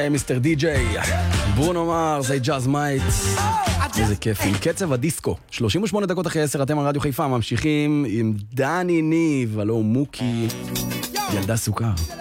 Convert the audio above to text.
היי מיסטר די-ג'יי. ברונו מרס, זה ג'אז מייט. איזה כיף, עם קצב הדיסקו. 38 דקות אחרי 10, אתם על רדיו חיפה, ממשיכים עם דני ניב, הלו מוקי, ילדה סוכר.